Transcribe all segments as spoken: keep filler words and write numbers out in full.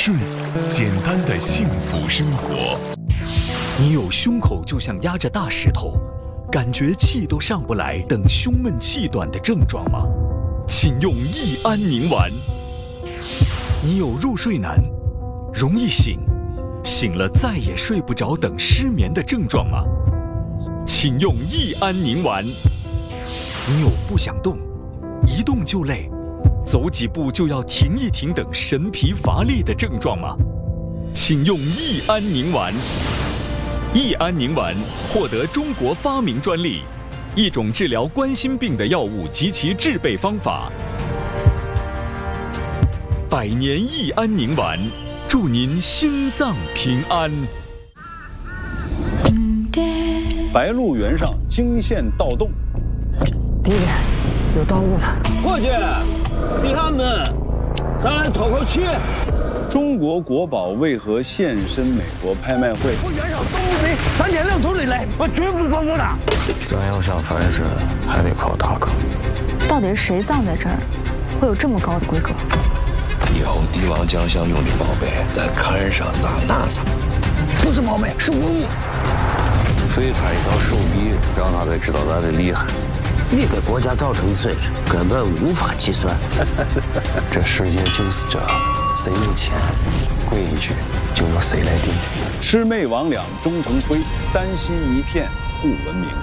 税，简单的幸福生活。 你有胸口就像压着大石头，感觉气都上不来等胸闷气短的症状吗？请用益安宁丸。你有入睡难，容易醒，醒了再也睡不着等失眠的症状吗？请用益安宁丸。你有不想动，一动就累，走几步就要停一停等神疲乏力的症状吗？请用益安宁丸。益安宁丸获得中国发明专利，一种治疗冠心病的药物及其制备方法。百年益安宁丸，祝您心脏平安。 白鹿原上惊现盗洞， 敌人有盗物的， 伙计，你看们，咱来透口气。 中国国宝为何现身美国拍卖会？ 我原上盗墓贼三天两头的来，我绝不放过他。 咱要想翻身，还得靠大哥。 到底是谁葬在这儿，会有这么高的规格？ 以后帝王将相用的宝贝，在龛上撒那撒。 不是宝贝，是文物。 废他一条手臂，让他才知道咱的厉害。 你给国家造成的损失根本无法计算。 这世界就是这，谁有钱，规矩就由谁来定。 魑魅魍魉终成灰，丹心一片不闻名。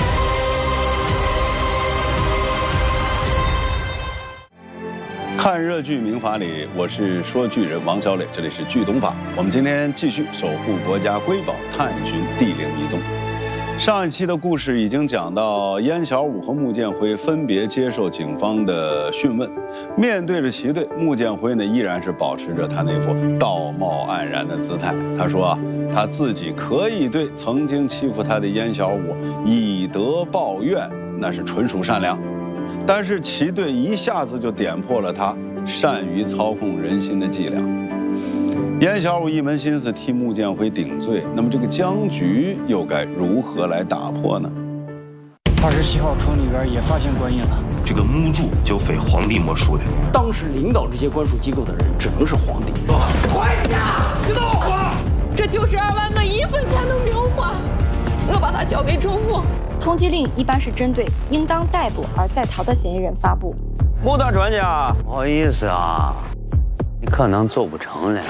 看热剧民法里，我是说剧人王小磊，这里是剧懂法。我们今天继续守护国家瑰宝，探寻地灵一宗。上一期的故事已经讲到，燕小五和穆建辉分别接受警方的讯问，面对着齐队，穆建辉呢依然是保持着他那副道貌岸然的姿态。他说啊，他自己可以对曾经欺负他的燕小五以德报怨，那是纯属善良。但是齐队一下子就点破了他善于操控人心的伎俩。燕小五一门心思替穆建辉顶罪，那么这个僵局又该如何来打破呢？ 二十七号坑里边也发现官印了， 这个墓柱就非皇帝莫属的。 当时领导这些官署机构的人，只能是皇帝。快点，知道吗？ 这九十二万，我一分钱都没有花，我把它交给政府。 通缉令一般是针对应当逮捕而在逃的嫌疑人发布。 穆大专家，不好意思啊，你可能走不成了。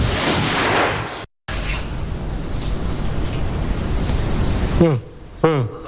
嗯嗯。